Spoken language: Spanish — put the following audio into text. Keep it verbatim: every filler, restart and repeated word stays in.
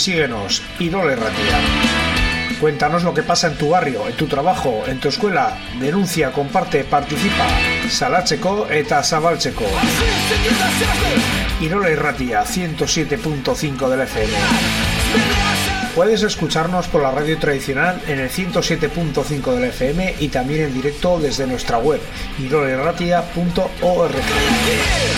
síguenos, Irola Irratia. Cuéntanos lo que pasa en tu barrio, en tu trabajo, en tu escuela. Denuncia, comparte, participa. Salatzeko eta zabaltzeko. Irola Irratia, ciento siete punto cinco del F M. Puedes escucharnos por la radio tradicional en el ciento siete punto cinco del F M y también en directo desde nuestra web, irola irratia punto org.